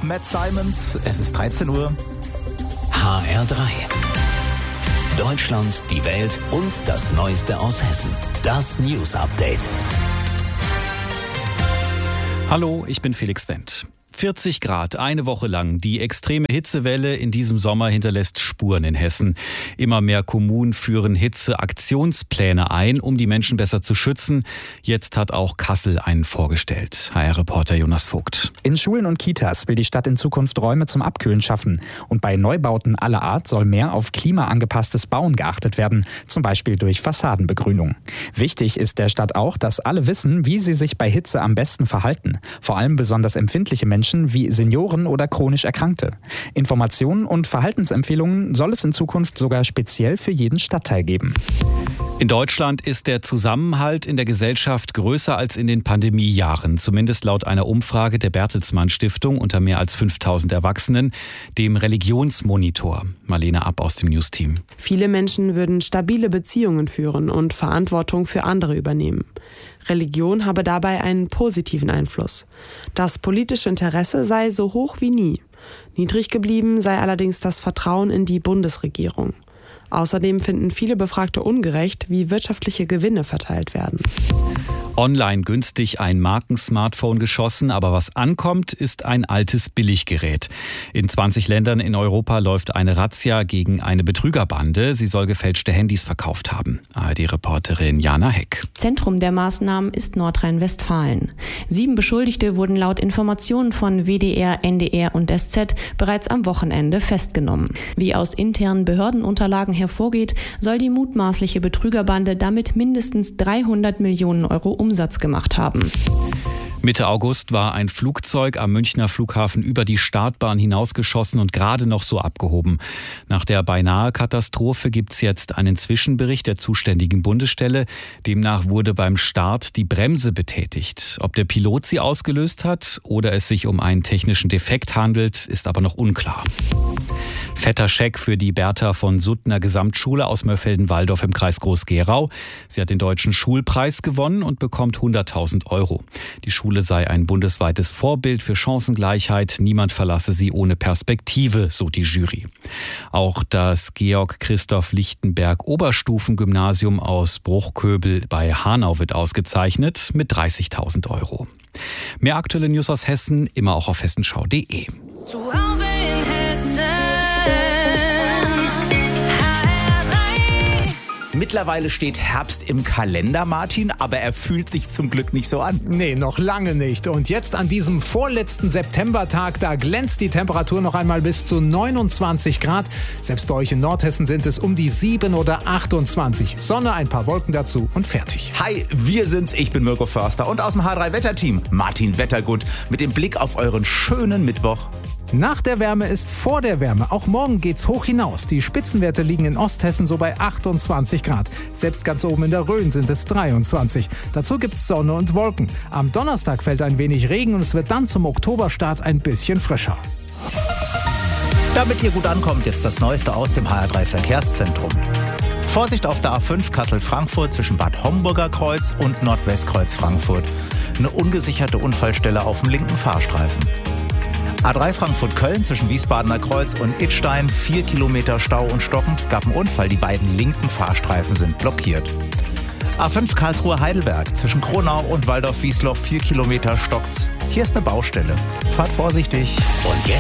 Matt Simons. Es ist 13 Uhr. HR3. Deutschland, die Welt und das Neueste aus Hessen. Das News Update. Hallo, ich bin Felix Wendt. 40 Grad, eine Woche lang. Die extreme Hitzewelle in diesem Sommer hinterlässt Spuren in Hessen. Immer mehr Kommunen führen Hitzeaktionspläne ein, um die Menschen besser zu schützen. Jetzt hat auch Kassel einen vorgestellt. HR-Reporter Jonas Vogt. In Schulen und Kitas will die Stadt in Zukunft Räume zum Abkühlen schaffen. Und bei Neubauten aller Art soll mehr auf klimaangepasstes Bauen geachtet werden, zum Beispiel durch Fassadenbegrünung. Wichtig ist der Stadt auch, dass alle wissen, wie sie sich bei Hitze am besten verhalten. Vor allem besonders empfindliche Menschen wie Senioren oder chronisch Erkrankte. Informationen und Verhaltensempfehlungen soll es in Zukunft sogar speziell für jeden Stadtteil geben. In Deutschland ist der Zusammenhalt in der Gesellschaft größer als in den Pandemiejahren, zumindest laut einer Umfrage der Bertelsmann Stiftung unter mehr als 5000 Erwachsenen, dem Religionsmonitor. Marlene Ab aus dem Newsteam. Viele Menschen würden stabile Beziehungen führen und Verantwortung für andere übernehmen. Religion habe dabei einen positiven Einfluss. Das politische Interesse sei so hoch wie nie. Niedrig geblieben sei allerdings das Vertrauen in die Bundesregierung. Außerdem finden viele Befragte ungerecht, wie wirtschaftliche Gewinne verteilt werden. Online günstig ein Markensmartphone geschossen, aber was ankommt, ist ein altes Billiggerät. In 20 Ländern in Europa läuft eine Razzia gegen eine Betrügerbande. Sie soll gefälschte Handys verkauft haben. ARD-Reporterin Jana Heck. Zentrum der Maßnahmen ist Nordrhein-Westfalen. 7 Beschuldigte wurden laut Informationen von WDR, NDR und SZ bereits am Wochenende festgenommen. Wie aus internen Behördenunterlagen hervorgeht, soll die mutmaßliche Betrügerbande damit mindestens 300 Millionen Euro Umsatz gemacht haben. Mitte August war ein Flugzeug am Münchner Flughafen über die Startbahn hinausgeschossen und gerade noch so abgehoben. Nach der beinahe Katastrophe gibt es jetzt einen Zwischenbericht der zuständigen Bundesstelle. Demnach wurde beim Start die Bremse betätigt. Ob der Pilot sie ausgelöst hat oder es sich um einen technischen Defekt handelt, ist aber noch unklar. Fetter Scheck für die Bertha von Suttner Gesamtschule aus Mörfelden-Walldorf im Kreis Groß-Gerau. Sie hat den Deutschen Schulpreis gewonnen und bekommt 100.000 Euro. Die Schule sei ein bundesweites Vorbild für Chancengleichheit. Niemand verlasse sie ohne Perspektive, so die Jury. Auch das Georg-Christoph-Lichtenberg-Oberstufengymnasium aus Bruchköbel bei Hanau wird ausgezeichnet mit 30.000 Euro. Mehr aktuelle News aus Hessen immer auch auf hessenschau.de. Zu Hause in Hessen. Mittlerweile steht Herbst im Kalender, Martin, aber er fühlt sich zum Glück nicht so an. Nee, noch lange nicht. Und jetzt an diesem vorletzten Septembertag, da glänzt die Temperatur noch einmal bis zu 29 Grad. Selbst bei euch in Nordhessen sind es um die 7 oder 28. Sonne, ein paar Wolken dazu und fertig. Hi, wir sind's. Ich bin Mirko Förster und aus dem H3-Wetterteam Martin Wettergut mit dem Blick auf euren schönen Mittwoch. Nach der Wärme ist vor der Wärme. Auch morgen geht's hoch hinaus. Die Spitzenwerte liegen in Osthessen so bei 28 Grad. Selbst ganz oben in der Rhön sind es 23. Dazu gibt's Sonne und Wolken. Am Donnerstag fällt ein wenig Regen und es wird dann zum Oktoberstart ein bisschen frischer. Damit ihr gut ankommt, jetzt das Neueste aus dem HR3 Verkehrszentrum. Vorsicht auf der A5 Kassel-Frankfurt zwischen Bad Homburger Kreuz und Nordwestkreuz Frankfurt. Eine ungesicherte Unfallstelle auf dem linken Fahrstreifen. A3 Frankfurt-Köln zwischen Wiesbadener Kreuz und Idstein, 4 Kilometer Stau und Stocken. Es gab einen Unfall, die beiden linken Fahrstreifen sind blockiert. A5 Karlsruhe-Heidelberg zwischen Kronau und Waldorf-Wiesloch, 4 Kilometer stockt's. Hier ist eine Baustelle. Fahrt vorsichtig. Und jetzt